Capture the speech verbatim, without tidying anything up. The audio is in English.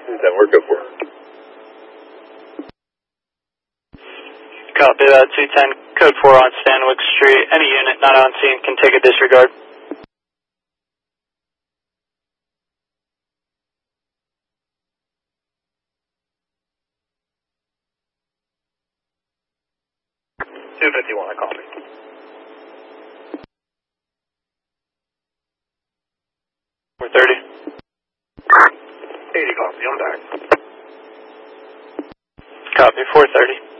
two ten, we're good for it. Copy that, two ten, code four on Stanwick Street. Any unit not on scene can take a disregard. two fifty-one, I copy. four thirty. eighty, copy, I'm back. Copy, four thirty.